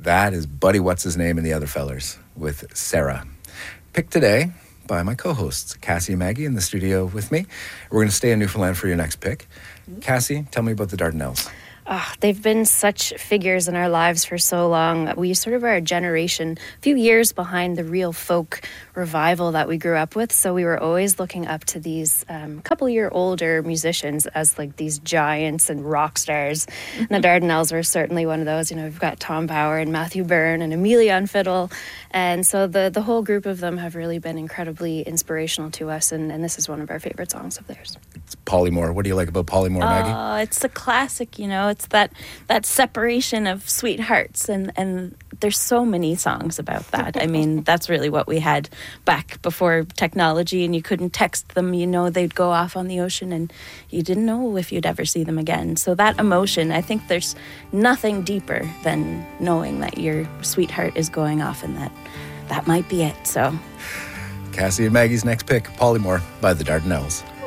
That is Buddy What's His Name and the Other Fellers with Sarah. Picked today by my co-hosts, Cassie and Maggie, in the studio with me. We're going to stay in Newfoundland for your next pick. Cassie, tell me about the Dardanelles. They've been such figures in our lives for so long. We sort of are a generation, a few years behind the real folk revival that we grew up with. So we were always looking up to these couple-year-older musicians as like these giants and rock stars. And the Dardanelles were certainly one of those. You know, we've got Tom Power and Matthew Byrne and Amelia on fiddle. And so the whole group of them have really been incredibly inspirational to us. And this is one of our favorite songs of theirs. It's Polymore. What do you like about Polymore, Maggie? It's a classic, you know. It's that separation of sweethearts, and there's so many songs about that. I mean, that's really what we had back before technology, and you couldn't text them. You know, they'd go off on the ocean, and you didn't know if you'd ever see them again. So that emotion, I think there's nothing deeper than knowing that your sweetheart is going off, and that might be it. So, Cassie and Maggie's next pick, Polymore by the Dardanelles.